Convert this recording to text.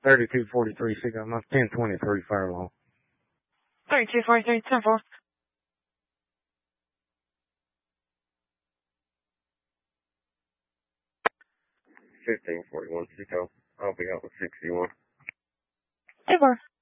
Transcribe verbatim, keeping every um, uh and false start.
thirty-two forty-three, six, I'm ten twenty-three Furlong. thirty-two forty-three, ten four. fifteen forty-one, Chico. I'll be out with sixty-one. ten four.